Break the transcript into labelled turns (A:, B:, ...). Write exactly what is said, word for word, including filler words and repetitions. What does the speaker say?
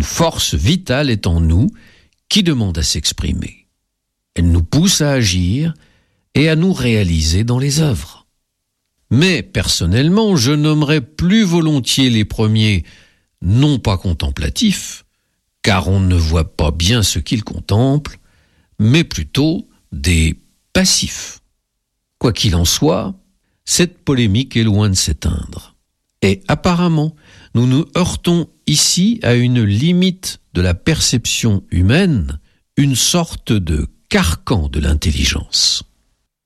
A: Une force vitale est en nous qui demande à s'exprimer. Elle nous pousse à agir et à nous réaliser dans les œuvres. Mais personnellement, je nommerais plus volontiers les premiers non pas contemplatifs, car on ne voit pas bien ce qu'ils contemplent, mais plutôt des passifs. Quoi qu'il en soit, cette polémique est loin de s'éteindre. Et apparemment, nous nous heurtons ici à une limite de la perception humaine, une sorte de carcan de l'intelligence.